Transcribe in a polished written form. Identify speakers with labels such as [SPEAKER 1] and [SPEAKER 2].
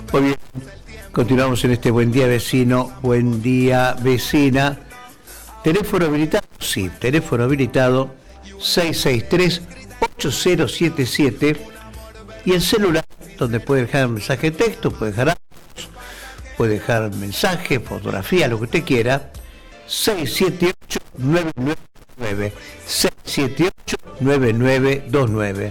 [SPEAKER 1] Muy bien, continuamos en este buen día vecino, buen día vecina. Teléfono habilitado, sí, teléfono habilitado 663-8077 y el celular donde puede dejar un mensaje de texto, puede dejar audios, puede dejar mensaje, fotografía, lo que usted quiera. 678-9929 678-9929.